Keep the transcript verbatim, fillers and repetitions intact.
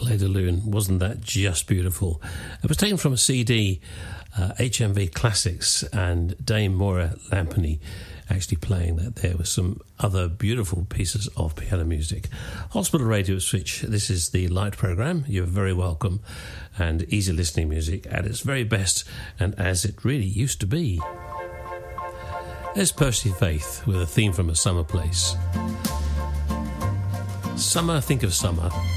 Les de Lune. Wasn't that just beautiful? It was taken from a C D, uh, H M V Classics, and Dame Maura Lampeney actually playing that there with some other beautiful pieces of piano music. Hospital Radio Switch, this is the Light programme. You're very welcome, and easy listening music at its very best and as it really used to be. There's Percy Faith with a theme from A Summer Place. Summer, think of summer.